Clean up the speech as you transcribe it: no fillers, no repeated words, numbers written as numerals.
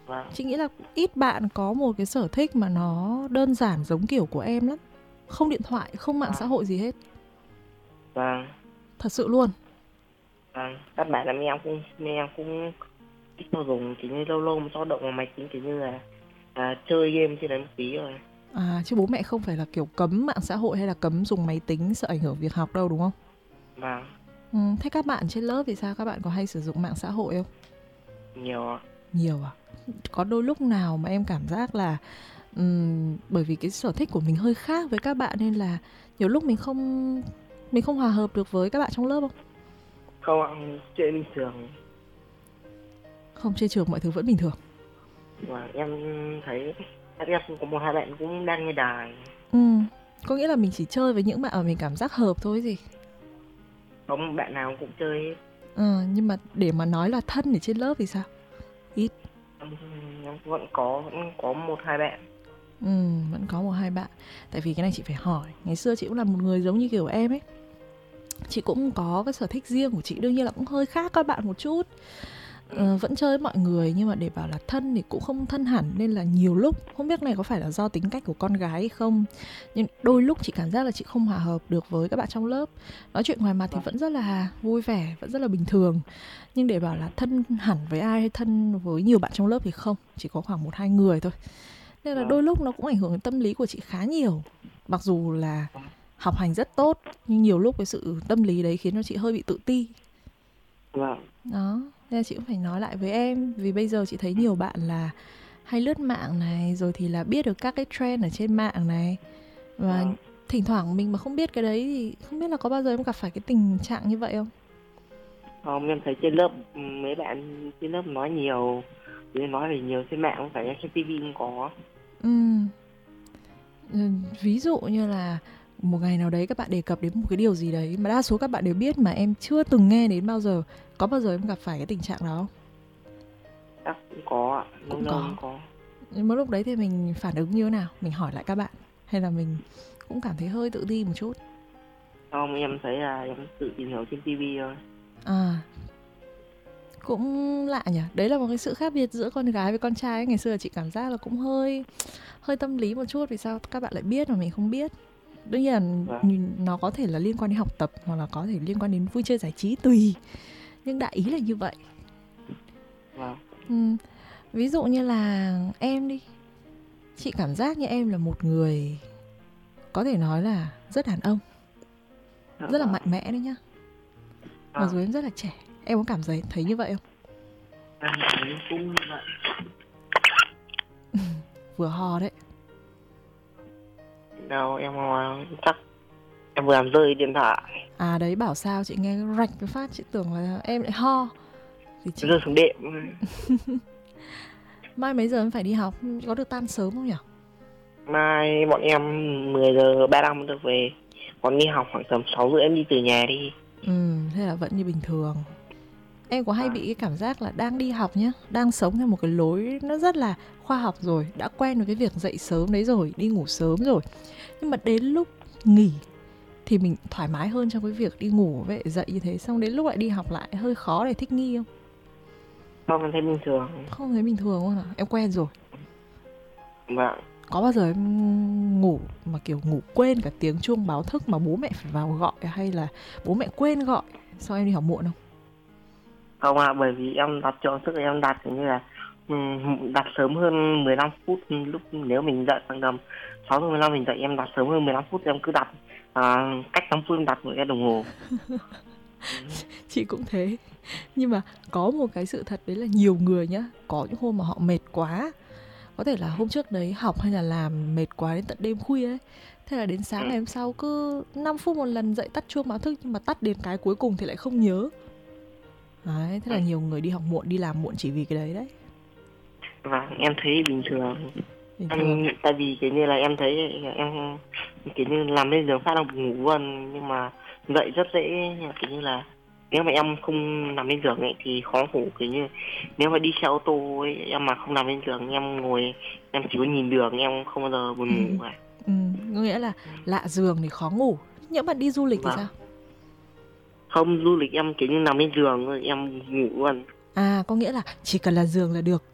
Vâng. Chị nghĩ là ít bạn có một cái sở thích mà nó đơn giản giống kiểu của em lắm. Không điện thoại, không mạng xã hội gì hết. Vâng. Thật sự luôn. Vâng. Các bạn làm em cũng ít tiêu dùng, kiểu như lâu lâu mà cho động vào máy tính, kiểu như là chơi game trên đấy một tí rồi. Chứ bố mẹ không phải là kiểu cấm mạng xã hội hay là cấm dùng máy tính sợ ảnh hưởng việc học đâu đúng không? Vâng. Thế các bạn trên lớp thì sao? Các bạn có hay sử dụng mạng xã hội không? Nhiều ạ. Nhiều à? Có đôi lúc nào mà em cảm giác là bởi vì cái sở thích của mình hơi khác với các bạn nên là nhiều lúc mình không hòa hợp được với các bạn trong lớp không? Không ạ, chuyện bình thường. Không, trên trường mọi thứ vẫn bình thường. Và em thấy em có một hai bạn cũng đang nghe đài. Có nghĩa là mình chỉ chơi với những bạn mà mình cảm giác hợp thôi gì. Không bạn nào cũng chơi hết. Nhưng mà để mà nói là thân ở trên lớp thì sao? Ít. Em vẫn có một hai bạn. Vẫn có một hai bạn. Tại vì cái này chị phải hỏi. Ngày xưa chị cũng là một người giống như kiểu em ấy. Chị cũng có cái sở thích riêng của chị. Đương nhiên là cũng hơi khác các bạn một chút. Vẫn chơi với mọi người. Nhưng mà để bảo là thân thì cũng không thân hẳn. Nên là nhiều lúc, không biết này có phải là do tính cách của con gái hay không, nhưng đôi lúc chị cảm giác là chị không hòa hợp được với các bạn trong lớp. Nói chuyện ngoài mặt thì vẫn rất là vui vẻ, vẫn rất là bình thường. Nhưng để bảo là thân hẳn với ai hay thân với nhiều bạn trong lớp thì không. Chỉ có khoảng 1-2 người thôi. Nên là đôi lúc nó cũng ảnh hưởng đến tâm lý của chị khá nhiều. Mặc dù là học hành rất tốt, nhưng nhiều lúc cái sự tâm lý đấy khiến cho chị hơi bị tự ti. Vâng. Đó, nên là chị cũng phải nói lại với em. Vì bây giờ chị thấy nhiều bạn là hay lướt mạng này, rồi thì là biết được các cái trend ở trên mạng này. Và thỉnh thoảng mình mà không biết cái đấy thì không biết là có bao giờ em gặp phải cái tình trạng như vậy không? Không, em thấy trên lớp mấy bạn trên lớp nói nhiều, nói về nhiều trên mạng, không phải trên TV cũng có. Ví dụ như là một ngày nào đấy các bạn đề cập đến một cái điều gì đấy mà đa số các bạn đều biết mà em chưa từng nghe đến bao giờ. Có bao giờ em gặp phải cái tình trạng đó không? Chắc cũng có ạ, Cũng cũng có. có. Nhưng mà lúc đấy thì mình phản ứng như thế nào? Mình hỏi lại các bạn hay là mình cũng cảm thấy hơi tự ti một chút? Không, em thấy là em tự tìm hiểu trên TV thôi. Cũng lạ nhỉ. Đấy là một cái sự khác biệt giữa con gái với con trai ấy. Ngày xưa chị cảm giác là cũng hơi tâm lý một chút. Vì sao các bạn lại biết mà mình không biết? Đương nhiên là nó có thể là liên quan đến học tập, hoặc là có thể liên quan đến vui chơi giải trí tùy. Nhưng đại ý là như vậy. Ví dụ như là em đi, chị cảm giác như em là một người có thể nói là rất đàn ông, rất là mạnh mẽ đấy nhá. Mặc dù em rất là trẻ. Em có cảm thấy như vậy không? Em thấy cũng như vậy. Vừa ho đấy. Đâu, em chắc em vừa làm rơi điện thoại. Đấy, bảo sao chị nghe rạch cái phát, chị tưởng là em lại ho thì chị... Rơi xuống đệm. Mai mấy giờ em phải đi học? Có được tan sớm không nhỉ? Mai bọn em 10:35 được về. Còn đi học khoảng tầm 6:30 em đi từ nhà đi. Thế là vẫn như bình thường. Em có hay bị cái cảm giác là đang đi học nhá, đang sống theo một cái lối nó rất là khoa học rồi, đã quen với cái việc dậy sớm đấy rồi, đi ngủ sớm rồi, nhưng mà đến lúc nghỉ thì mình thoải mái hơn trong cái việc đi ngủ với dậy như thế, xong đến lúc lại đi học lại hơi khó để thích nghi không? Không, em thấy bình thường. Không thấy bình thường không? Em quen rồi. Vâng. Có bao giờ em ngủ mà kiểu ngủ quên cả tiếng chuông báo thức mà bố mẹ phải vào gọi, hay là bố mẹ quên gọi sao em đi học muộn không? Không ạ, bởi vì em đặt chỗ thức, em đặt như là đặt sớm hơn 15 phút. Lúc nếu mình dậy khoảng tầm 6:15 mình dậy, em đặt sớm hơn 15 phút, em cứ đặt cách 5 phút đặt một cái đồng hồ. Chị cũng thế. Nhưng mà có một cái sự thật đấy là nhiều người nhá, có những hôm mà họ mệt quá, có thể là hôm trước đấy học hay là làm mệt quá đến tận đêm khuya ấy, thế là đến sáng ngày hôm sau cứ 5 phút một lần dậy tắt chuông báo thức, nhưng mà tắt đến cái cuối cùng thì lại không nhớ. Đấy, thế là nhiều người đi học muộn, đi làm muộn chỉ vì cái đấy đấy. Vâng, em thấy bình thường. Tại vì kiểu như là em thấy em kiểu như làm lên giường phát là ngủ luôn, nhưng mà dậy rất dễ. Kiểu như là nếu mà em không nằm lên giường ấy thì khó ngủ. Kiểu như nếu mà đi xe ô tô ấy, em mà không nằm lên giường, em ngồi em chỉ có nhìn đường, em không bao giờ buồn ngủ cả. Có nghĩa là lạ giường thì khó ngủ. Nhưng mà đi du lịch thì sao? Không, du lịch em kiểu như nằm lên giường rồi em ngủ luôn. Có nghĩa là chỉ cần là giường là được,